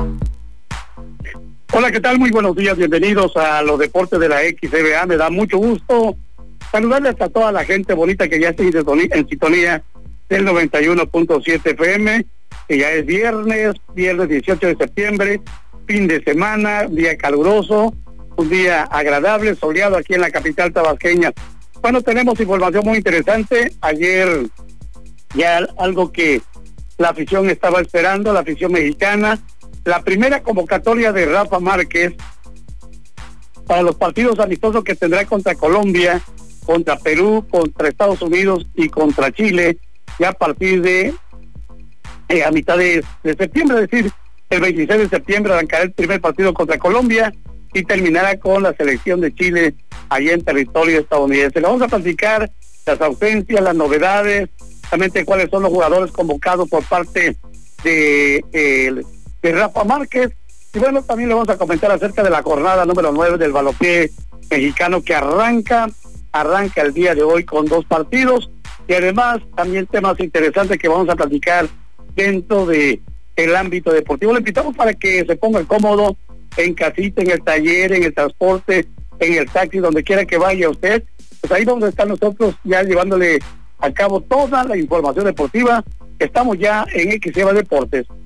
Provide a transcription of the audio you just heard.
Hola, ¿qué tal? Muy buenos días, bienvenidos a los deportes de la XBA. Me da mucho gusto saludarles a toda la gente bonita que ya está en sintonía del 91.7 FM, que ya es viernes 18 de septiembre, fin de semana, día caluroso, un día agradable, soleado aquí en la capital tabasqueña. Bueno, tenemos información muy interesante. Ayer ya algo que la afición estaba esperando, la afición mexicana, la primera convocatoria de Rafa Márquez para los partidos amistosos que tendrá contra Colombia, contra Perú, contra Estados Unidos y contra Chile, ya a partir de a mitad de septiembre, es decir, el 26 de septiembre arrancará el primer partido contra Colombia y terminará con la selección de Chile allá en territorio estadounidense. Le vamos a platicar las ausencias, las novedades, también cuáles son los jugadores convocados por parte de Rafa Márquez, y bueno, también le vamos a comentar acerca de la jornada número 9 del balompié mexicano que arranca el día de hoy con 2 partidos, y además también temas interesantes que vamos a platicar dentro de el ámbito deportivo. Le invitamos para que se ponga cómodo en casita, en el taller, en el transporte, en el taxi, donde quiera que vaya usted. Pues ahí vamos a estar nosotros ya llevándole a cabo toda la información deportiva. Estamos ya en XBA Deportes.